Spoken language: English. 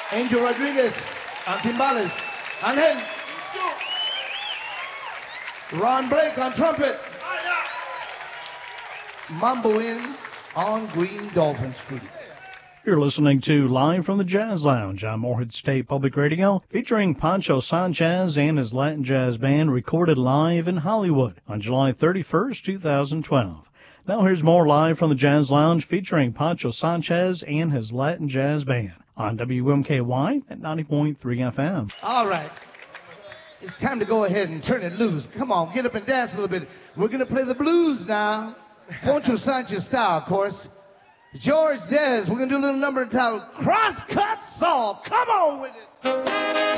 Angel Rodriguez on timbales. Angel. Ron Blake on trumpet. Mambo in on Green Dolphin Street. You're listening to Live from the Jazz Lounge on Morehead State Public Radio, featuring Pancho Sanchez and his Latin Jazz Band, recorded live in Hollywood on July 31st, 2012. Now here's more Live from the Jazz Lounge, featuring Pancho Sanchez and his Latin Jazz Band on WMKY at 90.3 FM. All right. It's time to go ahead and turn it loose. Come on, get up and dance a little bit. We're going to play the blues now. Pancho Sanchez style, of course. George Dez, we're going to do a little number entitled Crosscut Saw. Come on with it.